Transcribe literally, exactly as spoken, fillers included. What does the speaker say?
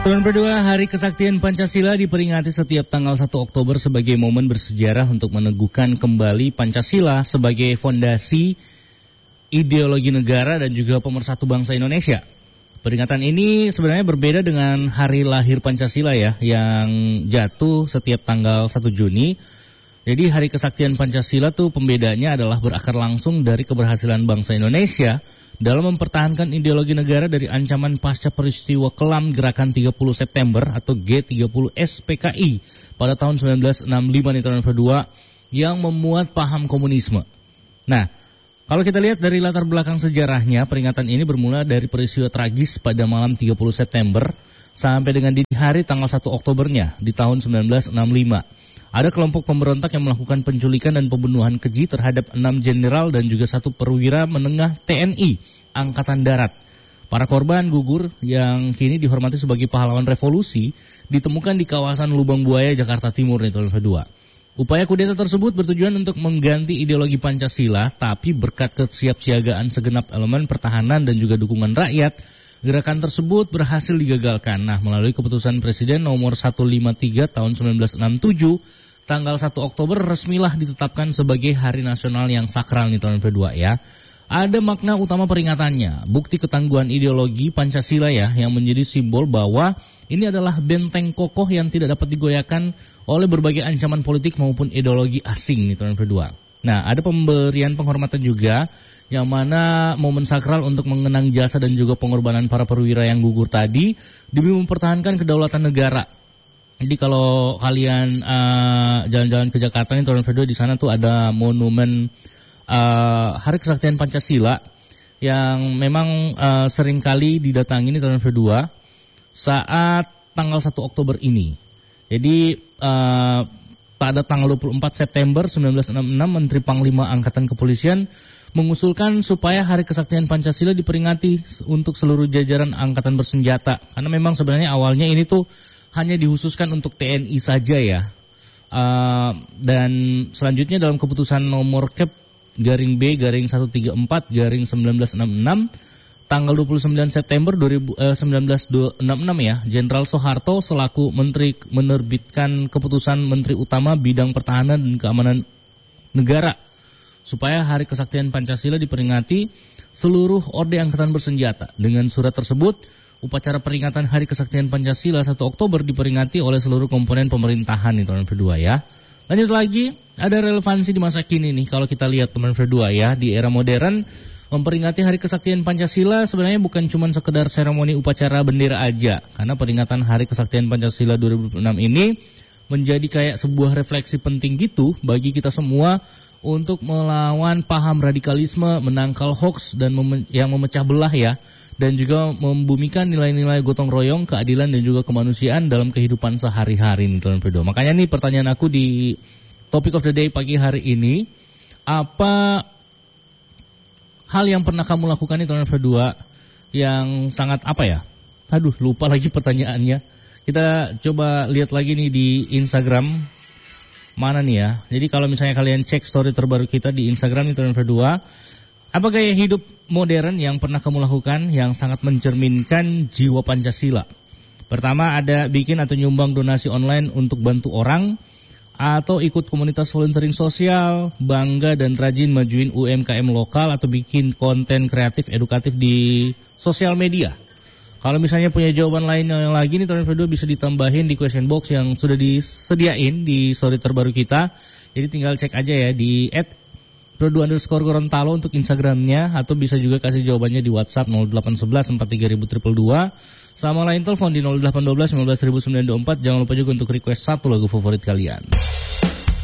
Tahun kedua, Hari Kesaktian Pancasila diperingati setiap tanggal satu Oktober sebagai momen bersejarah untuk meneguhkan kembali Pancasila sebagai fondasi ideologi negara dan juga pemersatu bangsa Indonesia. Peringatan ini sebenarnya berbeda dengan hari lahir Pancasila ya, yang jatuh setiap tanggal satu Juni. Jadi Hari Kesaktian Pancasila tuh pembedanya adalah berakar langsung dari keberhasilan bangsa Indonesia dalam mempertahankan ideologi negara dari ancaman pasca peristiwa kelam Gerakan tiga puluh September atau G tiga puluh S P K I pada tahun seribu sembilan ratus enam puluh lima nih tahun kedua yang memuat paham komunisme. Nah, kalau kita lihat dari latar belakang sejarahnya, peringatan ini bermula dari peristiwa tragis pada malam tiga puluh September sampai dengan dini hari tanggal satu Oktobernya di tahun seribu sembilan ratus enam puluh lima. Ada kelompok pemberontak yang melakukan penculikan dan pembunuhan keji terhadap enam jenderal dan juga satu perwira menengah T N I Angkatan Darat. Para korban gugur yang kini dihormati sebagai pahlawan revolusi ditemukan di kawasan Lubang Buaya, Jakarta Timur di tahun kedua. Upaya kudeta tersebut bertujuan untuk mengganti ideologi Pancasila, tapi berkat kesiapsiagaan segenap elemen pertahanan dan juga dukungan rakyat, gerakan tersebut berhasil digagalkan. Nah, melalui keputusan Presiden nomor seratus lima puluh tiga tahun seribu sembilan ratus enam puluh tujuh, tanggal satu Oktober resmilah ditetapkan sebagai hari nasional yang sakral nih tahun kedua ya. Ada makna utama peringatannya, bukti ketangguhan ideologi Pancasila ya, yang menjadi simbol bahwa ini adalah benteng kokoh yang tidak dapat digoyahkan oleh berbagai ancaman politik maupun ideologi asing nih tahun kedua. Nah, ada pemberian penghormatan juga, yang mana momen sakral untuk mengenang jasa dan juga pengorbanan para perwira yang gugur tadi demi mempertahankan kedaulatan negara. Jadi kalau kalian uh, jalan-jalan ke Jakarta nih tahun kedua, di sana tuh ada monumen uh, Hari Kesaktian Pancasila yang memang uh, sering kali didatangi nih tahun kedua saat tanggal satu Oktober ini. Jadi uh, pada tanggal dua puluh empat September seribu sembilan ratus enam puluh enam, Menteri Panglima Angkatan Kepolisian mengusulkan supaya Hari Kesaktian Pancasila diperingati untuk seluruh jajaran angkatan bersenjata. Karena memang sebenarnya awalnya ini tuh hanya dikhususkan untuk T N I saja ya. Uh, dan selanjutnya dalam keputusan nomor Kep garing B garing seratus tiga puluh empat garing seribu sembilan ratus enam puluh enam tanggal dua puluh sembilan September seribu sembilan ratus enam puluh enam ya, Jenderal Soeharto selaku Menteri menerbitkan keputusan Menteri Utama Bidang Pertahanan dan Keamanan Negara supaya Hari Kesaktian Pancasila diperingati seluruh orde angkatan bersenjata. Dengan surat tersebut, upacara peringatan Hari Kesaktian Pancasila satu Oktober diperingati oleh seluruh komponen pemerintahan nih tahun kedua ya. Lanjut lagi, ada relevansi di masa kini nih kalau kita lihat teman kedua ya, di era modern memperingati Hari Kesaktian Pancasila sebenarnya bukan cuma sekedar seremoni upacara bendera aja, karena peringatan Hari Kesaktian Pancasila dua ribu enam ini menjadi kayak sebuah refleksi penting gitu bagi kita semua untuk melawan paham radikalisme, menangkal hoaks dan mem- yang memecah belah ya, dan juga membumikan nilai-nilai gotong royong, keadilan dan juga kemanusiaan dalam kehidupan sehari-hari nih teman kedua. Makanya nih pertanyaan aku di Topic of the Day pagi hari ini, apa hal yang pernah kamu lakukan nih tahun kedua yang sangat apa ya? Aduh, lupa lagi pertanyaannya. Kita coba lihat lagi nih di Instagram. Mana nih ya? Jadi kalau misalnya kalian cek story terbaru kita di Instagram nih tahun kedua, apa gaya hidup modern yang pernah kamu lakukan yang sangat mencerminkan jiwa Pancasila? Pertama ada bikin atau nyumbang donasi online untuk bantu orang, atau ikut komunitas volunteering sosial, bangga dan rajin majuin U M K M lokal, atau bikin konten kreatif edukatif di sosial media. Kalau misalnya punya jawaban lain yang lagi nih tahun kedua bisa ditambahin di question box yang sudah disediain di story terbaru kita. Jadi tinggal cek aja ya di et produ underscore Gorontalo untuk Instagramnya, atau bisa juga kasih jawabannya di WhatsApp nol delapan satu satu empat tiga nol nol dua dua sama lain telepon di nol delapan satu dua lima satu sembilan dua empat. Jangan lupa juga untuk request satu lagu favorit kalian.